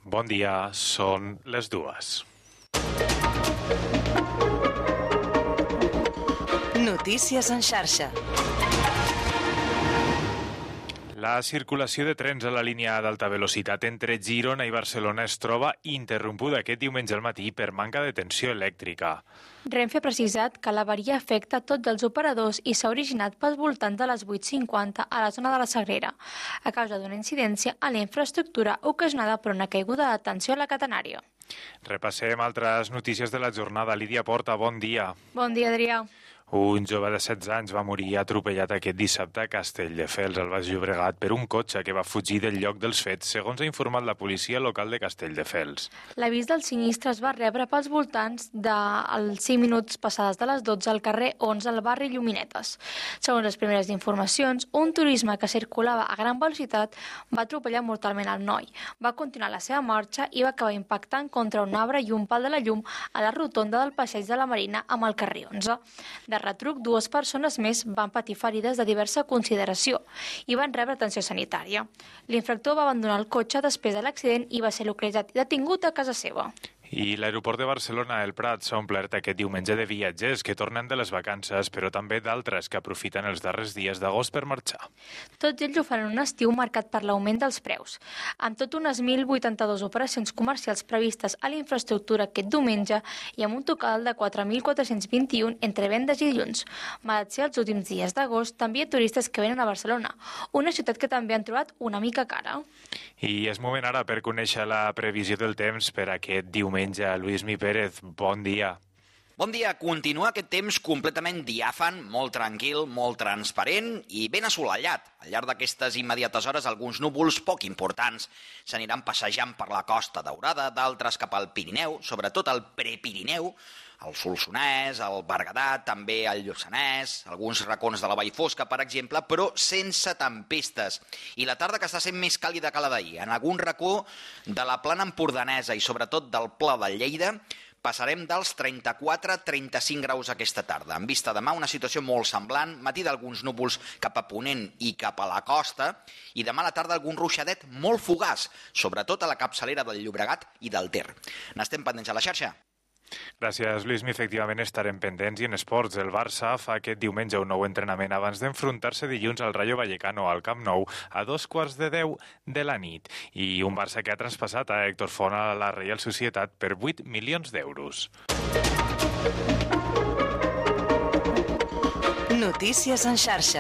Bon dia, són les 2. Notícies en xarxa. La circulació de trens a la línia d'alta velocitat entre Girona i Barcelona es troba interrompuda aquest diumenge al matí per manca de tensió elèctrica. Renfe ha precisat que l'avaria afecta tots els operadors i s'ha originat pels voltants de les 8:50 a la zona de la Sagrera, a causa d'una incidència a la infraestructura ocasionada per una caiguda de tensió a la catenària. Repassem altres notícies de la jornada. Lídia Porta, bon dia. Bon dia, Adrià. Un jove de 16 anys va morir atropellat aquest dissabte a Castelldefels, al Baix Llobregat, per un cotxe que va fugir del lloc dels fets, segons ha informat la policia local de Castelldefels. L'avís del sinistre es va rebre pels voltants dels 5 minuts passades de les 12 al carrer 11 al barri Lluminetes. Segons les primeres informacions, un turisme que circulava a gran velocitat va atropellar mortalment el noi. Va continuar la seva marxa i va acabar impactant contra un arbre i un pal de la llum a la rotonda del passeig de la Marina amb el carrer 11. De retruc, 2 persones més van patir ferides de diversa consideració i van rebre atenció sanitària. L'infractor va abandonar el cotxe després de l'accident i va ser localitzat i detingut a casa seva. I l'aeroport de Barcelona, el Prat, s'ha omplert aquest diumenge de viatgers que tornen de les vacances, però també d'altres que aprofiten els darrers dies d'agost per marxar. Tots ells ho fan en un estiu marcat per l'augment dels preus. Amb tot unes 1.082 operacions comercials previstes a la infraestructura aquest diumenge i amb un total de 4.421 entre vendes i dilluns. Malgrat ser els últims dies d'agost, també hi ha turistes que venen a Barcelona, una ciutat que també han trobat una mica cara. I és moment ara per conèixer la previsió del temps per aquest diumenge. Luismi Pérez, bon dia. Bon dia. Continua aquest temps completament diàfan, molt tranquil, molt transparent i ben assolellat. Al llarg d'aquestes immediates hores, alguns núvols poc importants s'aniran passejant per la Costa Daurada, d'altres cap al Pirineu, sobretot al Prepirineu, el Solsonès, el Berguedà, també el Lluçanès, alguns racons de la Vall Fosca, per exemple, però sense tempestes. I la tarda que està sent més càlida que la d'ahir. En algun racó de la plana empordanesa i sobretot del Pla de Lleida passarem dels 34-35 graus aquesta tarda. En vista demà, una situació molt semblant, matí d'alguns núvols cap a ponent i cap a la costa, i demà a la tarda algun ruixadet molt fugaç, sobretot a la capçalera del Llobregat i del Ter. N'estem pendents a la xarxa. Gràcies, Luismi. Efectivament estarem pendents. I en esports, el Barça fa aquest diumenge un nou entrenament abans d'enfrontar-se dilluns al Rayo Vallecano al Camp Nou a 9:45 de la nit. I un Barça que ha traspassat a Héctor Font a la Reial Societat per 8 milions d'euros. Notícies en xarxa.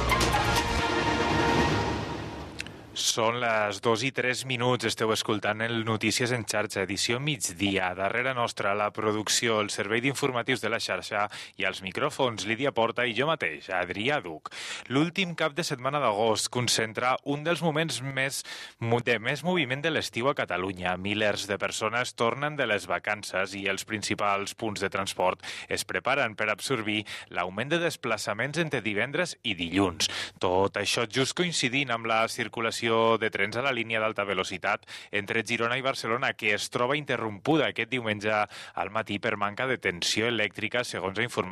Són les 2:03. Esteu escoltant el Notícies en xarxa, edició migdia. Darrere nostra, la producció, el servei d'informatius de la xarxa i els micròfons, Lídia Porta i jo mateix, Adrià Duc. L'últim cap de setmana d'agost concentra un dels moments de més moviment de l'estiu a Catalunya. Milers de persones tornen de les vacances i els principals punts de transport es preparen per absorbir l'augment de desplaçaments entre divendres i dilluns. Tot això just coincidint amb la circulació de trens a la línia d'alta velocitat entre Girona i Barcelona, que es troba interrompuda aquest diumenge al matí per manca de tensió elèctrica, segons ha informat